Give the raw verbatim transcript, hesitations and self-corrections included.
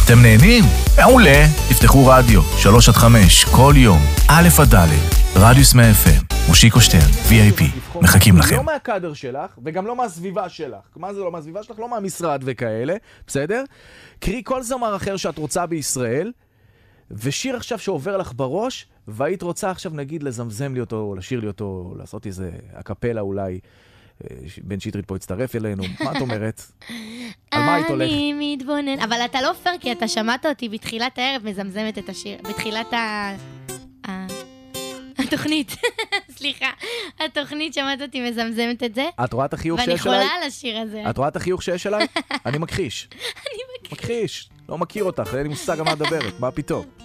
אתם נהנים? מעולה. תפתחו רדיו, שלוש עד חמש, כל יום, א' עד ד', רדיוס מאה אף אם, מושיקו שטרן, וי איי פי, מחכים לכם. לא מהקאדר שלך, וגם לא מהסביבה שלך. מה זה לא מהסביבה שלך? לא מהמשרד וכאלה, בסדר? קרי כל זמר אחר שאת רוצה בישראל, ושיר עכשיו שעובר לך בראש, והיית רוצה עכשיו נגיד לזמזם לי אותו, או לשיר לי אותו, או לעשות איזה הקפלה אולי, בן שטרית פה הצטרף אלינו. מה את אומרת? על מה היית הולך? אני מתבונן. אבל אתה לא פייר, כי אתה שמעת אותי בתחילת הערב מזמזמת את השיר. בתחילת ה... התוכנית. סליחה. התוכנית, שמעת אותי מזמזמת את זה. את רואה את החיוך שיש ואני אליי? חולה על השיר הזה. את רואה את החיוך שיש אליי? אני מכחיש. אני מכחיש. מכחיש. לא מכיר אותך, אין לי מושג על מה מדברת. מה פתאום?